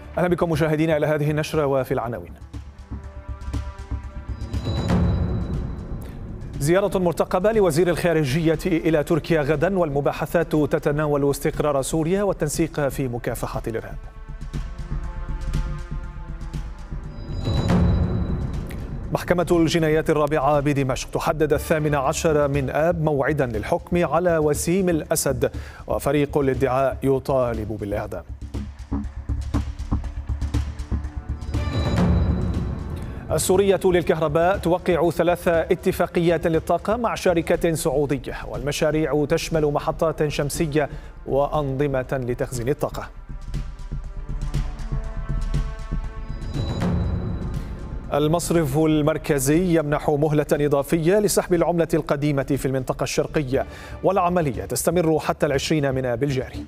أهلا بكم مشاهدينا إلى هذه النشرة وفي العناوين. زيارة مرتقبة لوزير الخارجية إلى تركيا غدا، والمباحثات تتناول استقرار سوريا والتنسيق في مكافحة الإرهاب. محكمة الجنايات الرابعة بدمشق تحدد 18 من آب موعدا للحكم على وسيم الأسد، وفريق الادعاء يطالب بالإعدام. السورية للكهرباء توقع 3 اتفاقيات للطاقة مع شركة سعودية، والمشاريع تشمل محطات شمسية وأنظمة لتخزين الطاقة. المصرف المركزي يمنح مهلة إضافية لسحب العملة القديمة في المنطقة الشرقية، والعملية تستمر حتى 20 من آب الجاري.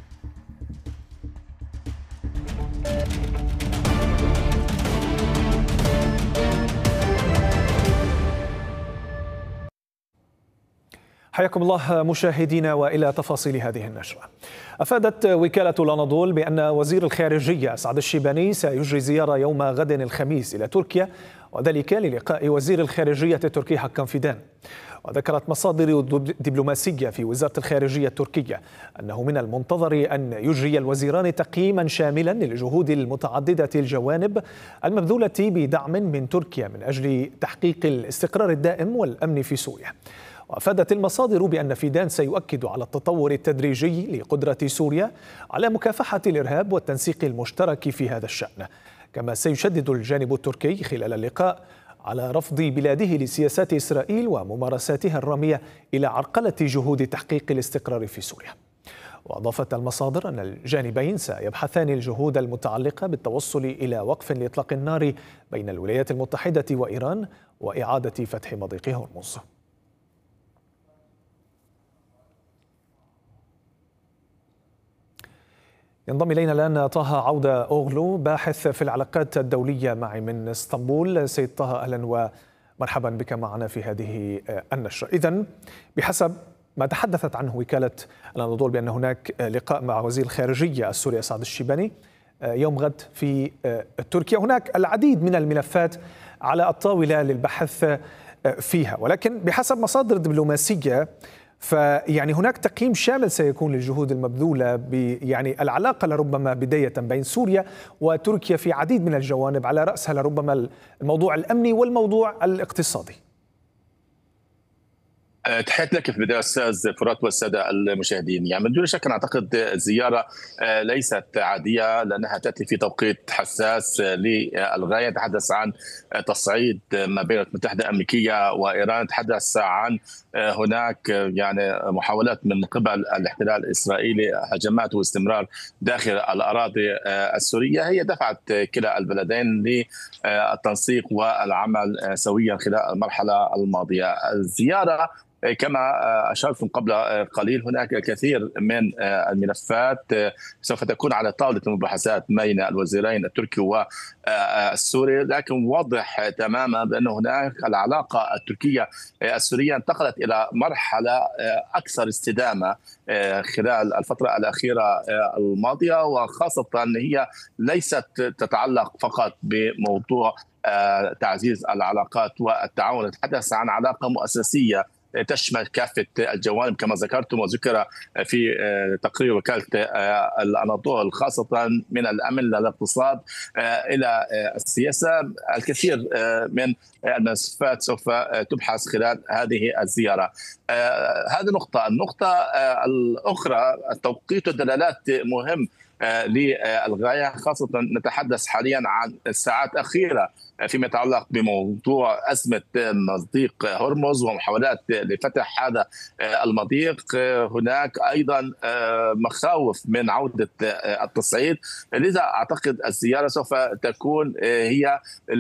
حياكم الله مشاهدينا وإلى تفاصيل هذه النشرة. أفادت وكالة الأناضول بأن وزير الخارجية سعد الشيباني سيجري زيارة يوم غد الخميس إلى تركيا، وذلك للقاء وزير الخارجية التركي حكان فيدان. وذكرت مصادر دبلوماسية في وزارة الخارجية التركية أنه من المنتظر أن يجري الوزيران تقييما شاملا للجهود المتعددة الجوانب المبذولة بدعم من تركيا من أجل تحقيق الاستقرار الدائم والأمن في سوريا. وأفادت المصادر بأن فيدان سيؤكد على التطور التدريجي لقدرة سوريا على مكافحة الإرهاب والتنسيق المشترك في هذا الشأن، كما سيشدد الجانب التركي خلال اللقاء على رفض بلاده لسياسات إسرائيل وممارساتها الرامية إلى عرقلة جهود تحقيق الاستقرار في سوريا. وأضافت المصادر أن الجانبين سيبحثان الجهود المتعلقة بالتوصل إلى وقف لإطلاق النار بين الولايات المتحدة وإيران وإعادة فتح مضيق هرمز. ينضم إلينا الآن طه عودة أوغلو، باحث في العلاقات الدولية معي من اسطنبول. سيد طه، أهلا ومرحبا بك معنا في هذه النشرة. إذن بحسب ما تحدثت عنه وكالة الأناضول بأن هناك لقاء مع وزير الخارجية السوري سعد الشيباني يوم غد في تركيا. هناك العديد من الملفات على الطاولة للبحث فيها، ولكن بحسب مصادر دبلوماسية فيعني هناك تقييم شامل سيكون للجهود المبذولة يعني العلاقة لربما بداية بين سوريا وتركيا في عديد من الجوانب، على رأسها لربما الموضوع الأمني والموضوع الاقتصادي. تحياتي لك في البداية أستاذ فرات والسادة المشاهدين. يعني من دون شك أعتقد الزيارة ليست عادية، لأنها تأتي في توقيت حساس للغاية. تحدث عن تصعيد ما بين الولايات المتحدة الأمريكية وإيران، تحدث عن هناك يعني محاولات من قبل الاحتلال الإسرائيلي، هجمات واستمرار داخل الأراضي السورية، هي دفعت كلا البلدين للتنسيق والعمل سويا خلال المرحلة الماضية. الزيارة كما أشرت قبل قليل هناك كثير من الملفات سوف تكون على طاولة المباحثات بين الوزيرين التركي والسوري، لكن واضح تماما بأن هناك العلاقة التركية السورية انتقلت إلى مرحلة أكثر استدامة خلال الفترة الأخيرة الماضية، وخاصة هي ليست تتعلق فقط بموضوع تعزيز العلاقات والتعاون. نتحدث عن علاقة مؤسسية تشمل كافة الجوانب كما ذكرتم وذكر في تقرير وكالة الأناضول، خاصة من الأمن للاقتصاد إلى السياسة. الكثير من الملفات سوف تبحث خلال هذه الزيارة. هذه النقطة الأخرى، التوقيت والدلالات مهم للغاية، خاصة نتحدث حاليا عن ساعات أخيرة فيما يتعلق بموضوع أزمة مضيق هرمز ومحاولات لفتح هذا المضيق. هناك أيضا مخاوف من عودة التصعيد، لذا أعتقد الزيارة سوف تكون هي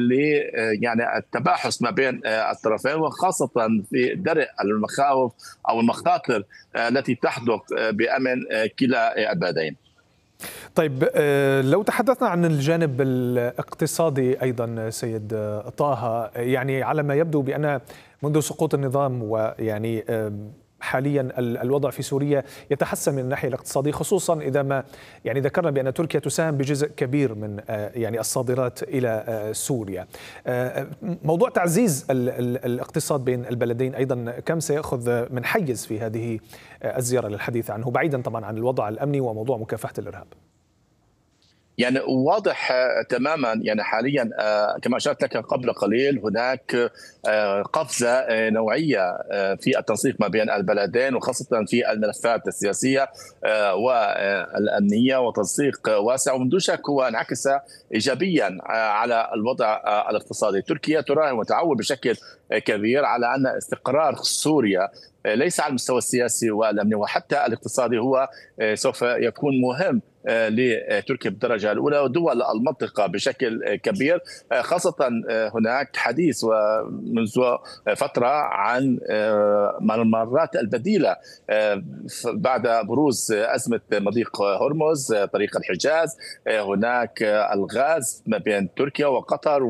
يعني التباحث ما بين الطرفين، وخاصة في درء المخاوف أو المخاطر التي تحدث بأمن كلا البلدين. طيب، لو تحدثنا عن الجانب الاقتصادي أيضا سيد طه، يعني على ما يبدو بأن منذ سقوط النظام ويعني حاليا الوضع في سوريا يتحسن من الناحية الاقتصادية، خصوصا إذا ما يعني ذكرنا بأن تركيا تساهم بجزء كبير من يعني الصادرات إلى سوريا. موضوع تعزيز الاقتصاد بين البلدين أيضا كم سيأخذ من حيز في هذه الزيارة للحديث عنه، بعيدا طبعا عن الوضع الأمني وموضوع مكافحة الإرهاب؟ يعني واضح تماما، يعني حاليا كما اشرت لك قبل قليل هناك قفزه نوعيه في التنسيق ما بين البلدين، وخاصه في الملفات السياسيه والامنيه، وتنسيق واسع ومن دون شك هو انعكس ايجابيا على الوضع الاقتصادي. تركيا تراهن وتعول بشكل كبير على ان استقرار سوريا ليس على المستوى السياسي والامني وحتى الاقتصادي هو سوف يكون مهم لتركيا بالدرجه الاولى ودول المنطقه بشكل كبير، خاصه هناك حديث ومنذ فتره عن الممرات البديله بعد بروز ازمه مضيق هرمز، طريق الحجاز. هناك الغاز ما بين تركيا وقطر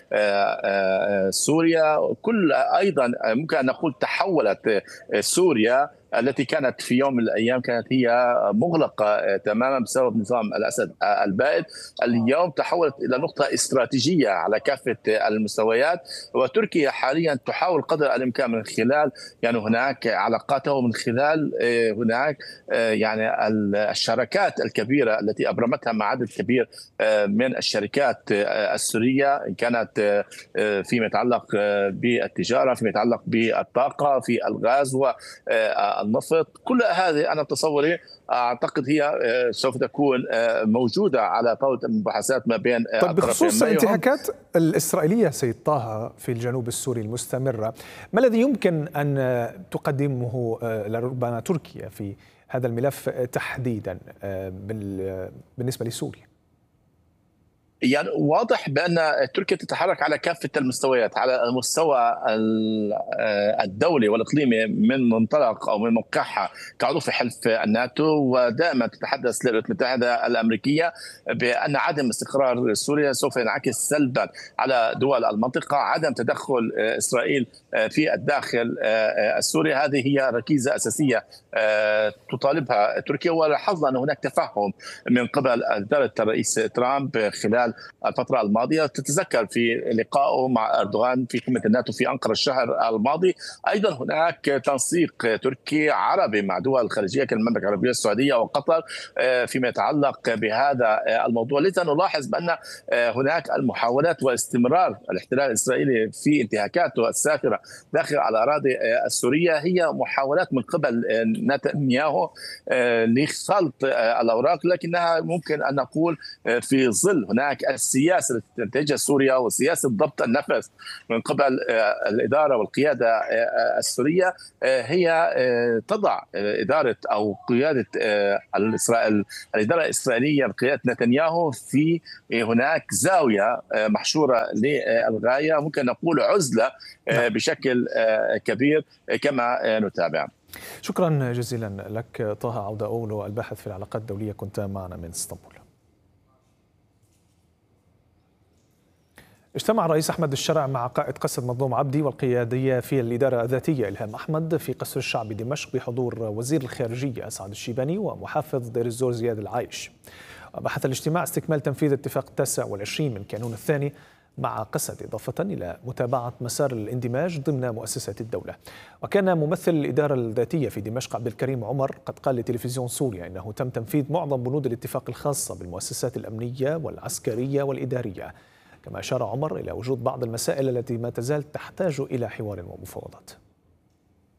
وسوريا، كل ايضا ممكن ان نقول تحولت سوريا التي كانت في يوم من الايام كانت هي مغلقه تماما بسبب نظام الاسد البائد، اليوم تحولت الى نقطه استراتيجيه على كافه المستويات. وتركيا حاليا تحاول قدر الامكان من خلال يعني هناك علاقاته ومن خلال هناك يعني الشراكات الكبيره التي ابرمتها مع عدد كبير من الشركات السوريه، كانت فيما يتعلق بالتجاره، فيما يتعلق بالطاقه، في الغاز والنفط. كل هذه انا تصوري اعتقد هي سوف تكون موجوده على طاوله المباحثات ما بين طيب، بخصوص الانتهاكات الاسرائيليه سيد طه في الجنوب السوري المستمره، ما الذي يمكن ان تقدمه لربما تركيا في هذا الملف تحديدا بالنسبه لسوريا؟ يعني واضح بأن تركيا تتحرك على كافة المستويات، على المستوى الدولي والإقليمي من منطلق أو من موقعها كعضو في حلف الناتو، ودائما تتحدث للولايات المتحدة الأمريكية بأن عدم استقرار سوريا سوف ينعكس سلبا على دول المنطقة. عدم تدخل إسرائيل في الداخل السوري هذه هي ركيزة أساسية تطالبها تركيا، ولاحظنا أن هناك تفهم من قبل إدارة الرئيس ترامب خلال الفترة الماضية. تتذكر في لقائه مع أردوغان في قمة الناتو في أنقرة الشهر الماضي، أيضا هناك تنسيق تركي عربي مع دول الخليجية كالمملكة العربية السعودية وقطر فيما يتعلق بهذا الموضوع. لذا نلاحظ بأن هناك المحاولات واستمرار الاحتلال الإسرائيلي في انتهاكاته السافرة داخل الأراضي السورية هي محاولات من قبل نتنياهو لخلط الأوراق، لكنها ممكن أن نقول في ظل هناك السياسة التي تنتهجها سوريا وسياسة ضبط النفس من قبل الإدارة والقيادة السورية، هي تضع إدارة أو قيادة الإدارة الإسرائيلية بقيادة نتنياهو في هناك زاوية محشورة للغاية، ممكن نقول عزلة بشكل كبير كما نتابع. شكرا جزيلا لك طه عودة أولو، الباحث في العلاقات الدولية، كنت معنا من اسطنبول. اجتمع الرئيس أحمد الشرع مع قائد قسد مظلوم عبدي والقيادية في الإدارة الذاتية إلهام أحمد في قصر الشعب دمشق بحضور وزير الخارجية سعد الشيباني ومحافظ دير الزور زياد العايش. وبحث الاجتماع استكمال تنفيذ اتفاق 29 من كانون الثاني مع قسد، إضافة إلى متابعة مسار الاندماج ضمن مؤسسات الدولة. وكان ممثل الإدارة الذاتية في دمشق عبد الكريم عمر قد قال لتلفزيون سوريا إنه تم تنفيذ معظم بنود الاتفاق الخاصة بالمؤسسات الأمنية والعسكرية والإدارية. كما أشار عمر إلى وجود بعض المسائل التي ما تزال تحتاج إلى حوار ومفاوضات.